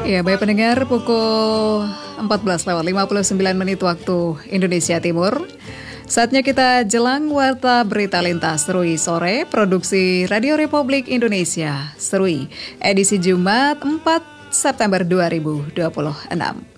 Ya, baik pendengar, pukul 14:59 waktu Indonesia Timur. Saatnya kita jelang warta berita lintas Serui Sore, produksi Radio Republik Indonesia, Serui, edisi Jumat 4 September 2026.